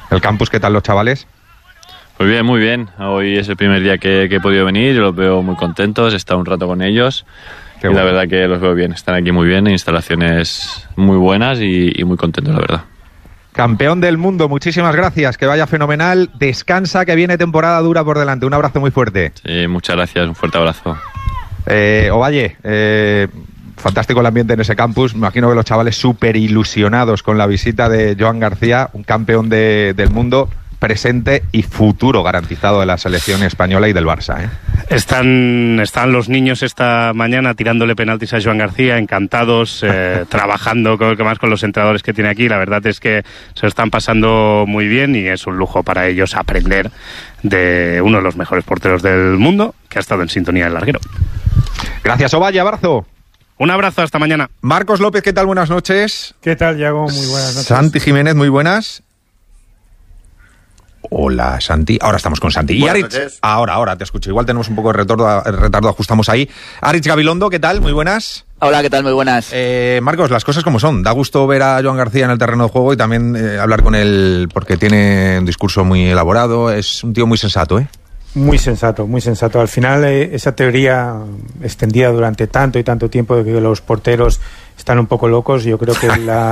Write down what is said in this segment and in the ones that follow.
¿El campus qué tal los chavales? Pues bien, muy bien. Hoy es el primer día que he podido venir, los veo muy contentos, he estado un rato con ellos. Qué bueno. La verdad que los veo bien, están aquí muy bien, instalaciones muy buenas y muy contentos, la verdad. Campeón del mundo, muchísimas gracias, que vaya fenomenal, descansa, que viene temporada dura por delante, un abrazo muy fuerte. Sí, muchas gracias, un fuerte abrazo. Ovalle, fantástico el ambiente en ese campus, me imagino que los chavales súper ilusionados con la visita de Joan García, un campeón del mundo, presente y futuro garantizado de la selección española y del Barça, ¿eh? Están los niños esta mañana tirándole penaltis a Joan García, encantados, trabajando más con los entrenadores que tiene aquí. La verdad es que se lo están pasando muy bien y es un lujo para ellos aprender de uno de los mejores porteros del mundo que ha estado en sintonía del larguero. Gracias, Ovalle, abrazo. Un abrazo, hasta mañana. Marcos López, ¿qué tal? Buenas noches. ¿Qué tal, Yago? Muy buenas noches. Santi Jiménez, muy buenas. Hola, Santi. Ahora estamos con Santi. Y Aritz, ahora te escucho. Igual tenemos un poco de retardo, ajustamos ahí. Aritz Gabilondo, ¿qué tal? Muy buenas. Hola, ¿qué tal? Muy buenas. Marcos, las cosas como son. Da gusto ver a Joan García en el terreno de juego y también hablar con él porque tiene un discurso muy elaborado. Es un tío muy sensato, ¿eh? Muy sensato, muy sensato. Al final, esa teoría extendida durante tanto y tanto tiempo de que los porteros están un poco locos, yo creo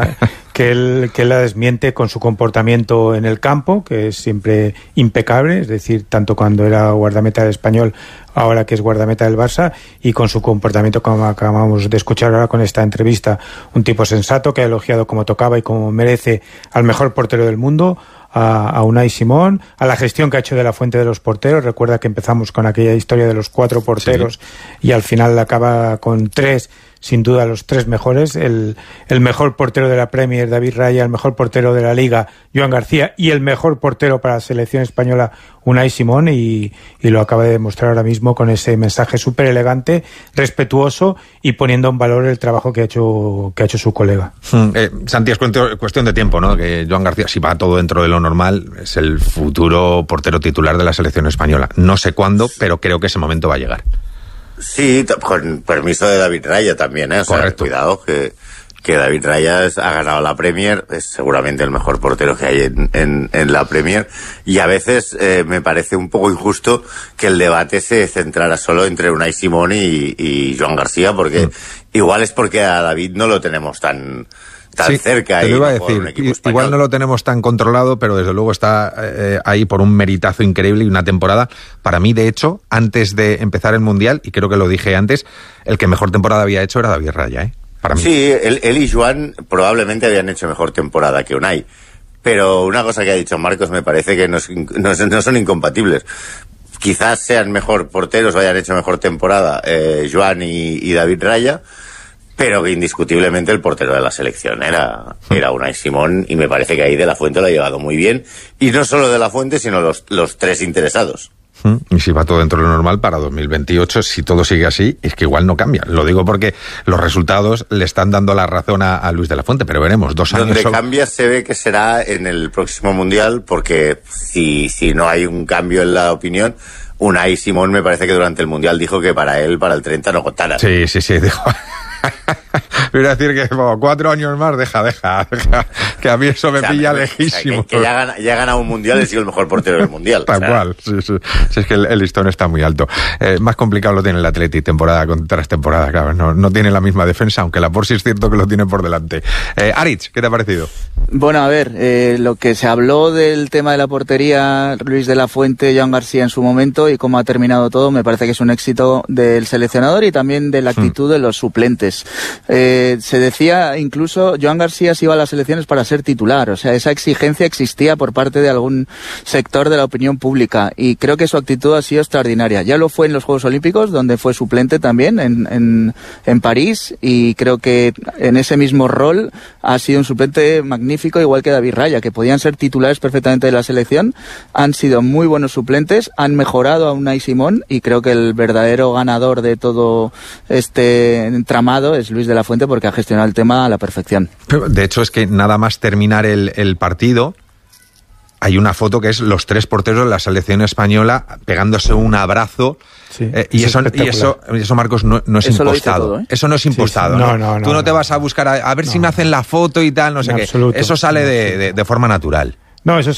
que él la desmiente con su comportamiento en el campo, que es siempre impecable, es decir, tanto cuando era guardameta del Español, ahora que es guardameta del Barça, y con su comportamiento, como acabamos de escuchar ahora con esta entrevista, un tipo sensato que ha elogiado como tocaba y como merece al mejor portero del mundo, a Unai Simón, a la gestión que ha hecho de la fuente de los porteros. Recuerda que empezamos con aquella historia de los 4 porteros, sí, y al final acaba con 3, sin duda los 3 mejores, el mejor portero de la Premier, David Raya, el mejor portero de la Liga, Joan García, y el mejor portero para la selección española, Unai Simón, y lo acaba de demostrar ahora mismo con ese mensaje súper elegante, respetuoso y poniendo en valor el trabajo que ha hecho su colega. Santi, es cuestión de tiempo, ¿no? Que Joan García, si va todo dentro de lo normal, es el futuro portero titular de la selección española. No sé cuándo, pero creo que ese momento va a llegar. Sí, con permiso de David Raya también, ¿eh? O sea, correcto. Cuidado que David Raya ha ganado la Premier, es seguramente el mejor portero que hay en la Premier, y a veces me parece un poco injusto que el debate se centrara solo entre Unai Simón y Joan García, porque igual es porque a David no lo tenemos tan sí, cerca. Te lo iba a decir, igual no lo tenemos tan controlado, pero desde luego está ahí por un meritazo increíble y una temporada, para mí, de hecho, antes de empezar el Mundial, y creo que lo dije antes, el que mejor temporada había hecho era David Raya, ¿eh? Para mí. Sí, él y Joan probablemente habían hecho mejor temporada que Unai, pero una cosa que ha dicho Marcos me parece que no son incompatibles. Quizás sean mejor porteros o hayan hecho mejor temporada Joan y David Raya, pero que indiscutiblemente el portero de la selección era Unai Simón, y me parece que ahí De La Fuente lo ha llevado muy bien, y no solo De La Fuente, sino los 3 interesados. Y si va todo dentro de lo normal para 2028, si todo sigue así, es que igual no cambia. Lo digo porque los resultados le están dando la razón a Luis de la Fuente, pero veremos, 2 años... Donde cambia se ve que será en el próximo Mundial, porque si no hay un cambio en la opinión, Unai Simón me parece que durante el Mundial dijo que para él, para el 30, no contara. Sí, dijo... Voy a decir que 4 años más, deja, que a mí eso me pilla lejísimo. Que ya ha ganado un Mundial y ha sido el mejor portero del Mundial. Tal cual, sí. Si es que el listón está muy alto. Más complicado lo tiene el Atleti temporada tras temporada, claro. No tiene la misma defensa, aunque la por sí es cierto que lo tiene por delante. Aritz, ¿qué te ha parecido? Bueno, a ver, lo que se habló del tema de la portería, Luis de la Fuente, Joan García en su momento, y cómo ha terminado todo, me parece que es un éxito del seleccionador y también de la actitud de los suplentes. Se decía incluso Joan García se iba a las selecciones para ser titular, o sea, esa exigencia existía por parte de algún sector de la opinión pública, y creo que su actitud ha sido extraordinaria. Ya lo fue en los Juegos Olímpicos, donde fue suplente también en París, y creo que en ese mismo rol ha sido un suplente magnífico, igual que David Raya, que podían ser titulares perfectamente de la selección. Han sido muy buenos suplentes, han mejorado a Unai Simón, y creo que el verdadero ganador de todo este entramado es Luis de la Fuente, porque ha gestionado el tema a la perfección. De hecho, es que nada más terminar el partido, hay una foto que es los 3 porteros de la selección española pegándose un abrazo. Sí, y eso, Marcos, no es eso impostado. Todo, ¿eh? Eso no es impostado. Sí. No. Tú no te vas a buscar a ver si me hacen la foto y tal, no sé qué. Absoluto, eso sale de forma natural. No, eso